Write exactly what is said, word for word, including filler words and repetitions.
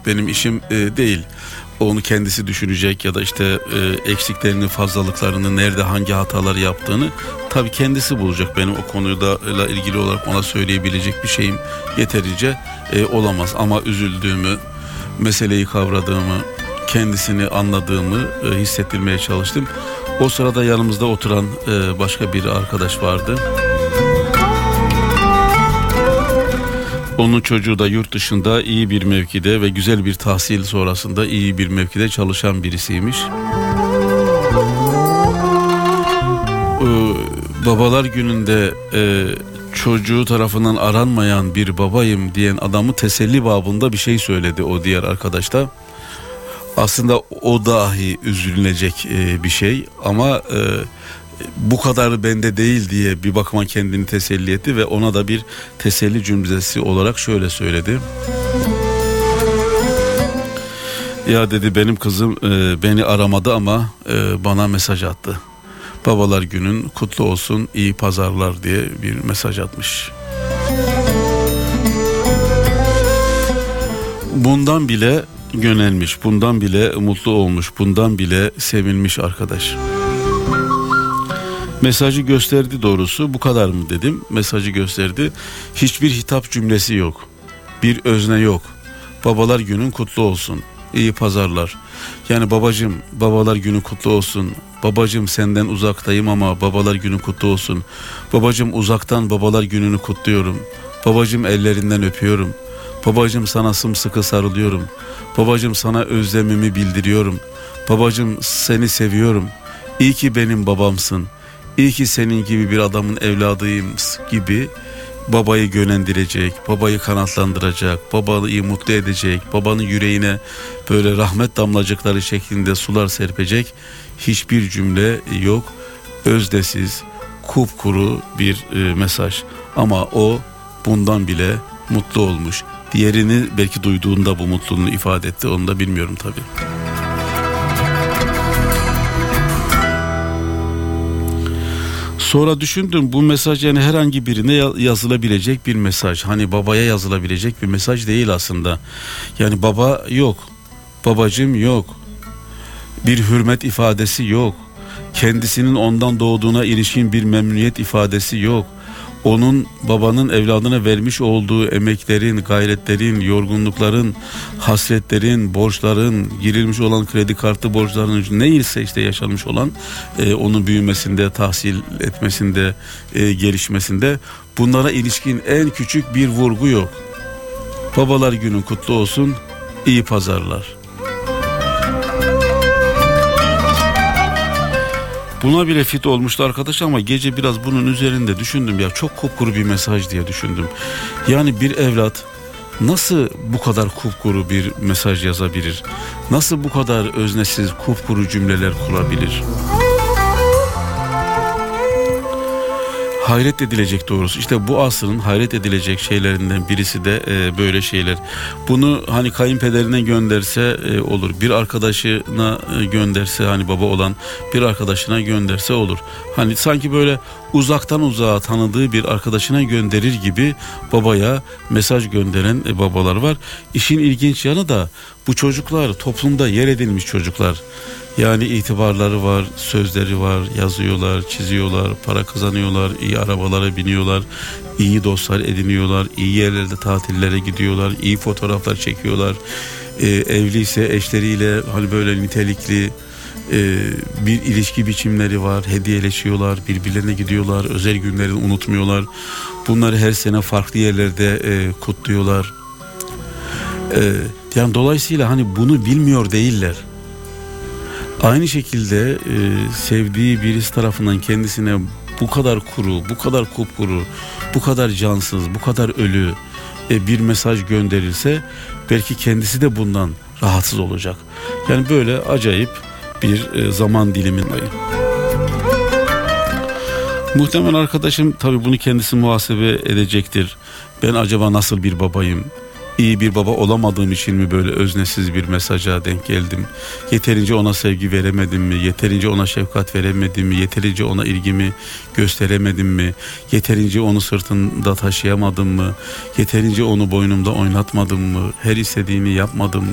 benim işim e, değil. Onu kendisi düşünecek ya da işte e, eksiklerini, fazlalıklarını, nerede hangi hataları yaptığını tabii kendisi bulacak. Benim o konuyla ilgili olarak ona söyleyebilecek bir şeyim yeterince e, olamaz. Ama üzüldüğümü, meseleyi kavradığımı, kendisini anladığımı e, hissettirmeye çalıştım. O sırada yanımızda oturan e, başka bir arkadaş vardı. Onun çocuğu da yurt dışında iyi bir mevkide ve güzel bir tahsil sonrasında iyi bir mevkide çalışan birisiymiş. Ee, babalar gününde e, çocuğu tarafından aranmayan bir babayım diyen adamı teselli babında bir şey söyledi o diğer arkadaş da. Aslında o dahi üzülünecek e, bir şey ama e, bu kadar bende değil diye bir bakıma kendini teselli etti ve ona da bir teselli cümlesi olarak şöyle söyledi. Ya dedi, benim kızım e, beni aramadı ama e, bana mesaj attı. Babalar günün kutlu olsun, iyi pazarlar diye bir mesaj atmış. Bundan bile yönelmiş, bundan bile mutlu olmuş, bundan bile sevinmiş arkadaş. Mesajı gösterdi doğrusu, bu kadar mı dedim. Mesajı gösterdi. Hiçbir hitap cümlesi yok. Bir özne yok. Babalar günün kutlu olsun. İyi pazarlar. Yani babacığım, babalar günü kutlu olsun. Babacığım, senden uzaktayım ama babalar günü kutlu olsun. Babacığım, uzaktan babalar gününü kutluyorum. Babacığım, ellerinden öpüyorum. Babacığım, sana sımsıkı sarılıyorum. Babacığım, sana özlemimi bildiriyorum. Babacığım, seni seviyorum. İyi ki benim babamsın. İyi ki senin gibi bir adamın evladıyım gibi babayı yönlendirecek, babayı kanatlandıracak, babayı mutlu edecek, babanın yüreğine böyle rahmet damlacıkları şeklinde sular serpecek hiçbir cümle yok. Özdesiz, kupkuru bir e, mesaj ama o bundan bile mutlu olmuş. Diğerini belki duyduğunda bu mutluluğunu ifade etti, onu da bilmiyorum tabii. Sonra düşündüm, bu mesaj yani herhangi birine yazılabilecek bir mesaj. Hani babaya yazılabilecek bir mesaj değil aslında. Yani baba yok, babacığım yok, bir hürmet ifadesi yok, kendisinin ondan doğduğuna ilişkin bir memnuniyet ifadesi yok. Onun babanın evladına vermiş olduğu emeklerin, gayretlerin, yorgunlukların, hasretlerin, borçların, girilmiş olan kredi kartı borçlarının neyse işte yaşanmış olan e, onun büyümesinde, tahsil etmesinde, e, gelişmesinde bunlara ilişkin en küçük bir vurgu yok. Babalar günün kutlu olsun, iyi pazarlar. Buna bile fit olmuştu arkadaş ama gece biraz bunun üzerinde düşündüm ya, çok kupkuru bir mesaj diye düşündüm. Yani bir evlat nasıl bu kadar kupkuru bir mesaj yazabilir? Nasıl bu kadar öznesiz kupkuru cümleler kurabilir? Hayret edilecek doğrusu. İşte bu asrın hayret edilecek şeylerinden birisi de e, böyle şeyler. Bunu hani kayınpederine gönderse e, olur. Bir arkadaşına e, gönderse, hani baba olan bir arkadaşına gönderse olur. Hani sanki böyle uzaktan uzağa tanıdığı bir arkadaşına gönderir gibi babaya mesaj gönderen e, babalar var. İşin ilginç yanı da bu çocuklar toplumda yer edilmiş çocuklar. Yani itibarları var, sözleri var, yazıyorlar, çiziyorlar, para kazanıyorlar, iyi arabalara biniyorlar, iyi dostlar ediniyorlar, iyi yerlerde tatillere gidiyorlar, iyi fotoğraflar çekiyorlar. Ee, evliyse eşleriyle hani böyle nitelikli e, bir ilişki biçimleri var, hediyeleşiyorlar, birbirlerine gidiyorlar, özel günlerini unutmuyorlar. Bunları her sene farklı yerlerde e, kutluyorlar. E, yani dolayısıyla hani bunu bilmiyor değiller. Aynı şekilde e, sevdiği birisi tarafından kendisine bu kadar kuru, bu kadar kupkuru, bu kadar cansız, bu kadar ölü e, bir mesaj gönderilse belki kendisi de bundan rahatsız olacak. Yani böyle acayip bir e, zaman dilimindeyim. Muhtemelen arkadaşım tabii bunu kendisi muhasebe edecektir. Ben acaba nasıl bir babayım? İyi bir baba olamadığım için mi böyle öznesiz bir mesaja denk geldim? Yeterince ona sevgi veremedim mi? Yeterince ona şefkat veremedim mi? Yeterince ona ilgimi gösteremedim mi? Yeterince onu sırtında taşıyamadım mı? Yeterince onu boynumda oynatmadım mı? Her istediğini yapmadım mı?